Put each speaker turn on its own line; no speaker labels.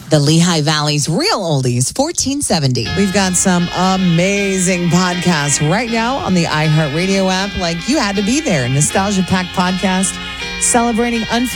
The Lehigh Valley's Real Oldies, 1470.
We've got some amazing podcasts right now on the iHeartRadio app. Like You Had to Be There, Nostalgia Pack podcast, celebrating unforgettable